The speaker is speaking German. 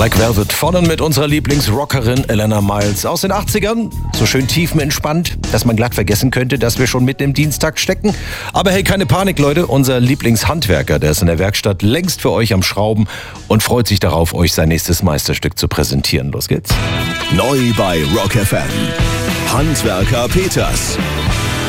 Black Velvet von mit unserer Lieblingsrockerin Elena Miles aus den 80ern. So schön tiefenentspannt, dass man glatt vergessen könnte, dass wir schon mitten im Dienstag stecken. Aber hey, keine Panik, Leute. Unser Lieblingshandwerker, der ist in der Werkstatt längst für euch am Schrauben und freut sich darauf, euch sein nächstes Meisterstück zu präsentieren. Los geht's. Neu bei Rock FM. Handwerker Peters.